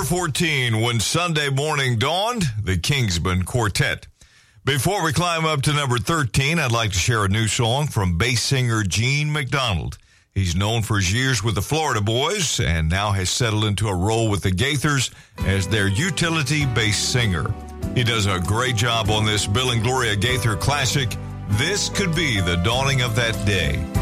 14 when Sunday morning dawned, the Kingsmen Quartet. Before we climb up to number 13, I'd like to share a new song from bass singer Gene McDonald. He's known for his years with the Florida Boys and now has settled into a role with the Gaithers as their utility bass singer. He does a great job on this Bill and Gloria Gaither classic, This Could Be the Dawning of That Day.